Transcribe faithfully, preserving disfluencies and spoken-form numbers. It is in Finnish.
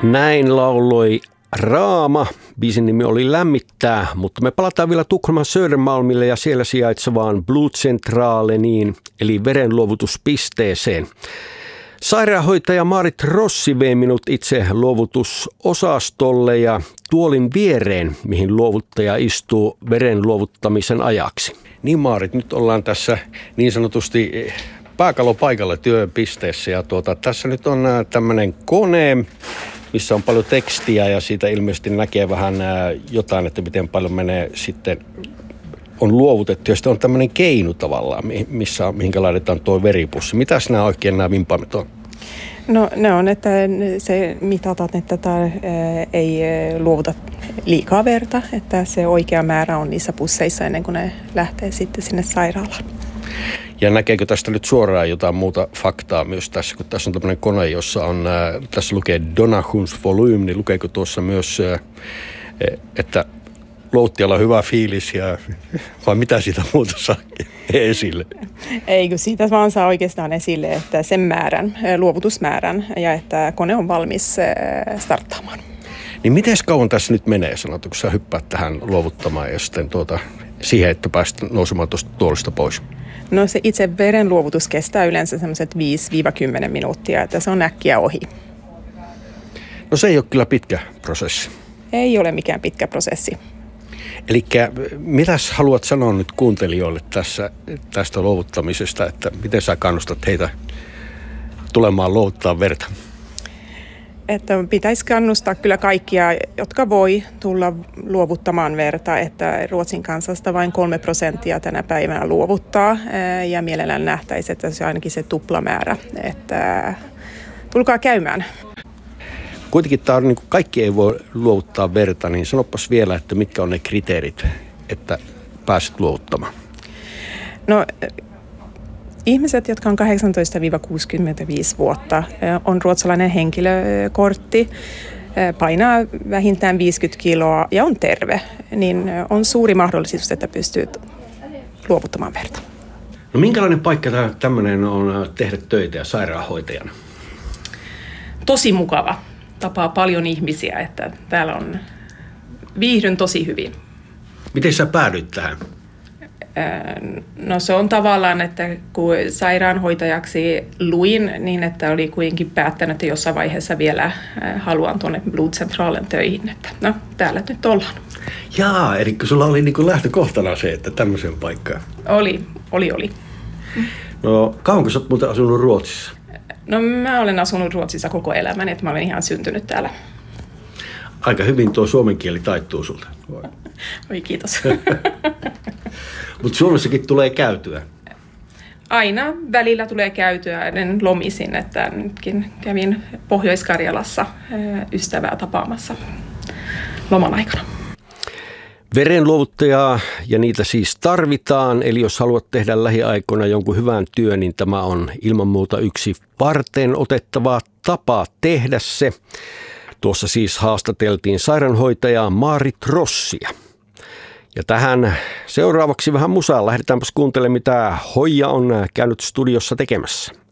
Näin lauloi Raama. Biisin nimi oli Lämmittää, mutta me palataan vielä Tukholman Södermalmille ja siellä sijaitsevaan Blodcentraleniin, eli verenluovutuspisteeseen. Sairaanhoitaja Maarit Rossi vei minut itse luovutusosastolle ja tuolin viereen, mihin luovuttaja istuu veren luovuttamisen ajaksi. Niin Maarit, nyt ollaan tässä niin sanotusti pääkallopaikalla työpisteessä ja tuota, tässä nyt on tämmöinen kone, missä on paljon tekstiä ja siitä ilmeisesti näkee vähän jotain, että miten paljon menee sitten on luovutettu. Ja sitten on tämmöinen keinu tavallaan, missä, mihinkä laitetaan tuo veripussi. Mitäs nämä oikein nämä vimpaimet on? No ne on, että se mitataan, että tämä ei luovuta liikaa verta, että se oikea määrä on niissä pusseissa ennen kuin ne lähtee sitten sinne sairaalaan. Ja näkeekö tästä nyt suoraan jotain muuta faktaa myös tässä, kun tässä on tämmöinen kone, jossa on, tässä lukee donationsvolym, niin lukeeko tuossa myös, että luovuttajalla on hyvä fiilis ja vai mitä siitä muuta saa esille? Ei, kun siitä vaan saa oikeastaan esille, että sen määrän, luovutusmäärän ja että kone on valmis starttaamaan. Niin miten kauan tässä nyt menee, sanottu, kun sä hyppäät tähän luovuttamaan ja sitten tuota, siihen, että pääset nousemaan tuosta tuolista pois? No se itse verenluovutus kestää yleensä semmoiset viisi kymmenen minuuttia, että se on äkkiä ohi. No se ei ole kyllä pitkä prosessi. Ei ole mikään pitkä prosessi. Eli mitäs haluat sanoa nyt kuuntelijoille tässä, tästä luovuttamisesta, että miten sä kannustat heitä tulemaan luovuttaa verta? Että pitäisi kannustaa kyllä kaikkia, jotka voi tulla luovuttamaan verta, että Ruotsin kansasta vain kolme prosenttia tänä päivänä luovuttaa ja mielellään nähtäisi, että se on ainakin se tuplamäärä, että tulkaa käymään. Kuitenkin tämä on, niin kuin kaikki ei voi luovuttaa verta, niin sanopas vielä, että mitkä on ne kriteerit, että pääset luovuttamaan? No ihmiset, jotka on kahdeksantoista kuusikymmentäviisi vuotta, on ruotsalainen henkilökortti, painaa vähintään viisikymmentä kiloa ja on terve, niin on suuri mahdollisuus, että pystyy luovuttamaan verta. No minkälainen paikka tämmöinen on tehdä töitä ja sairaanhoitajana? Tosi mukava. Tapaa paljon ihmisiä, että täällä on viihdyn tosi hyvin. Miten sä päädyit tähän? No se on tavallaan, että kun sairaanhoitajaksi luin, niin että oli kuitenkin päättänyt, että jossain vaiheessa vielä haluan tuonne Blodcentralen töihin. Että no, täällä nyt ollaan. Jaa, eli sulla oli niin kuin lähtökohtana se, että tämmöisen paikkaan. Oli, oli, oli. No kauanko sä oot muuten asunut Ruotsissa? No mä olen asunut Ruotsissa koko elämäni, että mä olen ihan syntynyt täällä. Aika hyvin tuo suomen kieli taittuu sulta. Oi kiitos. Mutta Suomessakin tulee käytyä. Aina välillä tulee käytyä, en lomisin, että nytkin kävin Pohjois-Karjalassa ystävää tapaamassa loman aikana. Verenluovuttajaa ja niitä siis tarvitaan, eli jos haluat tehdä lähiaikoina jonkun hyvän työn, niin tämä on ilman muuta yksi varten otettava tapa tehdä se. Tuossa siis haastateltiin sairaanhoitajaa Maarit Rossia. Ja tähän seuraavaksi vähän musaa. Lähdetäänpäs kuuntelemaan, mitä Hoija on käynyt studiossa tekemässä.